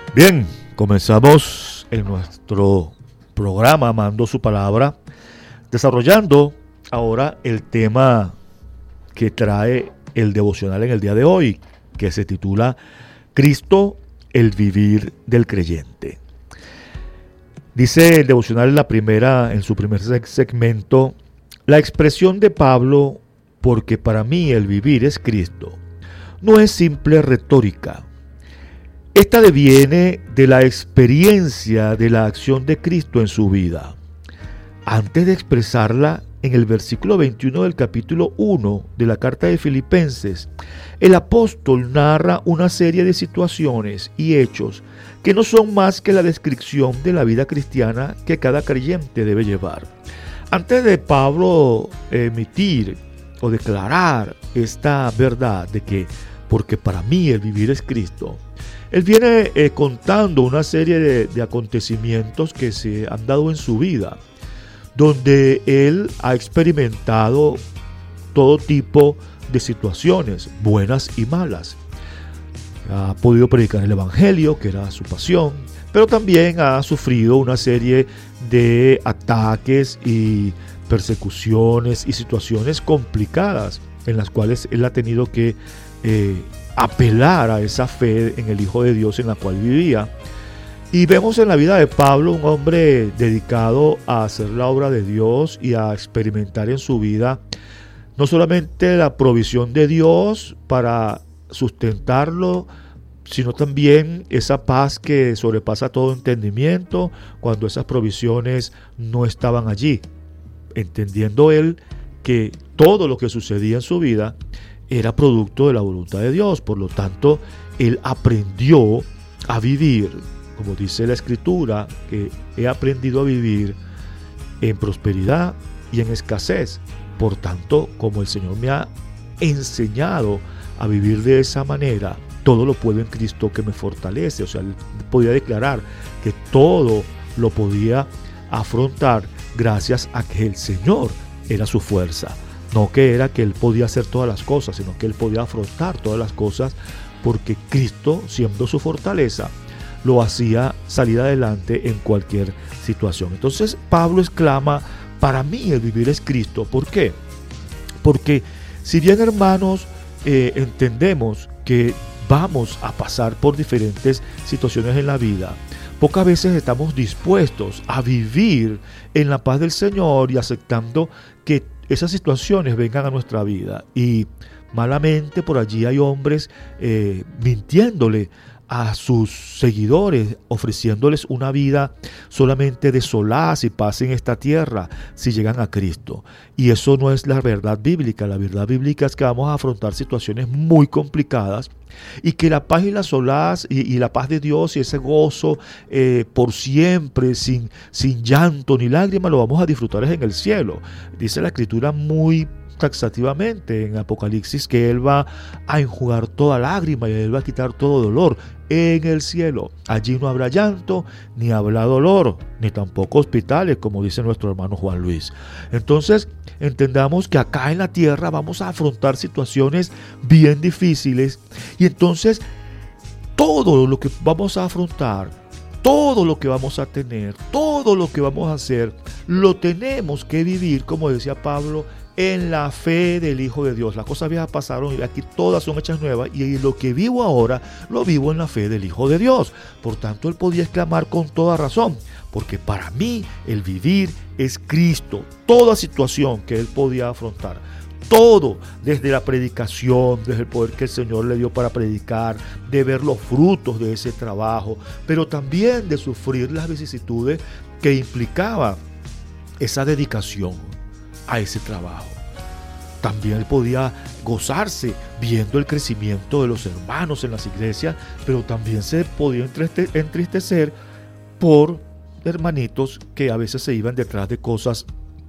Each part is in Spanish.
Bien, comenzamos en nuestro programa Amando su Palabra, desarrollando ahora el tema que trae el devocional en el día de hoy, que se titula Cristo, el vivir del creyente. Dice el devocional en su primer segmento, la expresión de Pablo, porque para mí el vivir es Cristo, no es simple retórica. Esta deviene de la experiencia de la acción de Cristo en su vida. Antes de expresarla, en el versículo 21 del capítulo 1 de la carta de Filipenses, el apóstol narra una serie de situaciones y hechos que no son más que la descripción de la vida cristiana que cada creyente debe llevar. Antes de Pablo emitir o declarar esta verdad de que porque para mí el vivir es Cristo, él viene contando una serie de acontecimientos que se han dado en su vida, donde él ha experimentado todo tipo de situaciones, buenas y malas. Ha podido predicar el Evangelio, que era su pasión, pero también ha sufrido una serie de ataques y persecuciones y situaciones complicadas en las cuales él ha tenido que apelar a esa fe en el Hijo de Dios en la cual vivía. Y vemos en la vida de Pablo un hombre dedicado a hacer la obra de Dios y a experimentar en su vida no solamente la provisión de Dios para sustentarlo, sino también esa paz que sobrepasa todo entendimiento cuando esas provisiones no estaban allí, entendiendo él que todo lo que sucedía en su vida era producto de la voluntad de Dios. Por lo tanto, él aprendió a vivir, como dice la Escritura, que he aprendido a vivir en prosperidad y en escasez. Por tanto, como el Señor me ha enseñado a vivir de esa manera, todo lo puedo en Cristo que me fortalece. O sea, él podía declarar que todo lo podía afrontar gracias a que el Señor era su fuerza. No que era que él podía hacer todas las cosas, sino que él podía afrontar todas las cosas porque Cristo, siendo su fortaleza, lo hacía salir adelante en cualquier situación. Entonces Pablo exclama, para mí el vivir es Cristo. ¿Por qué? Porque si bien, hermanos, entendemos que vamos a pasar por diferentes situaciones en la vida, pocas veces estamos dispuestos a vivir en la paz del Señor y aceptando que esas situaciones vengan a nuestra vida. Y malamente por allí hay hombres mintiéndole a sus seguidores, ofreciéndoles una vida solamente de solaz y paz en esta tierra si llegan a Cristo. Y eso no es la verdad bíblica. La verdad bíblica es que vamos a afrontar situaciones muy complicadas y que la paz y la solaz y la paz de Dios y ese gozo por siempre, sin llanto ni lágrima, lo vamos a disfrutar en el cielo. Dice la Escritura muy taxativamente en Apocalipsis que Él va a enjugar toda lágrima y Él va a quitar todo dolor en el cielo. Allí no habrá llanto, ni habrá dolor, ni tampoco hospitales, como dice nuestro hermano Juan Luis. Entonces, entendamos que acá en la tierra vamos a afrontar situaciones bien difíciles y entonces todo lo que vamos a afrontar, todo lo que vamos a tener, todo lo que vamos a hacer, lo tenemos que vivir, como decía Pablo, en la fe del Hijo de Dios. Las cosas viejas pasaron y aquí todas son hechas nuevas, y lo que vivo ahora lo vivo en la fe del Hijo de Dios. Por tanto, él podía exclamar con toda razón, porque para mí el vivir es Cristo. Toda situación que él podía afrontar, todo, desde la predicación, desde el poder que el Señor le dio para predicar, de ver los frutos de ese trabajo, pero también de sufrir las vicisitudes que implicaba esa dedicación a ese trabajo. También él podía gozarse viendo el crecimiento de los hermanos en las iglesias, pero también se podía entristecer por hermanitos que a veces se iban detrás de cosas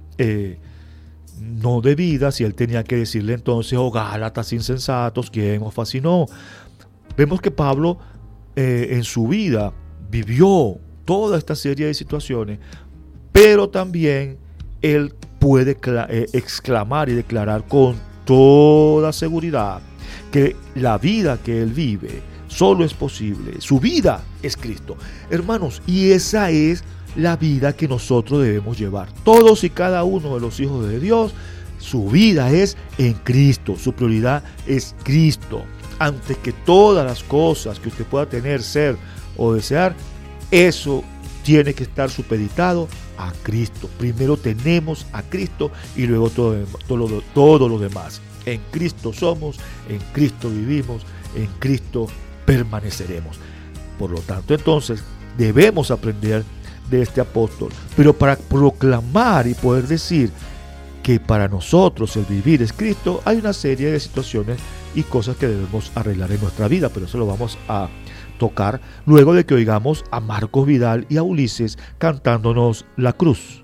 no debidas, y él tenía que decirle entonces: oh Gálatas insensatos, ¿quién os fascinó? Vemos que Pablo en su vida vivió toda esta serie de situaciones, pero también él puede exclamar y declarar con toda seguridad que la vida que él vive solo es posible. Su vida es Cristo. Hermanos, y esa es la vida que nosotros debemos llevar. Todos y cada uno de los hijos de Dios, su vida es en Cristo. Su prioridad es Cristo. Antes que todas las cosas que usted pueda tener, ser o desear, eso tiene que estar supeditado a Cristo. Primero tenemos a Cristo y luego todo lo demás. En Cristo somos, en Cristo vivimos, en Cristo permaneceremos. Por lo tanto, entonces, debemos aprender de este apóstol. Pero para proclamar y poder decir que para nosotros el vivir es Cristo, hay una serie de situaciones y cosas que debemos arreglar en nuestra vida, pero eso lo vamos a tocar luego de que oigamos a Marcos Vidal y a Ulises cantándonos La Cruz.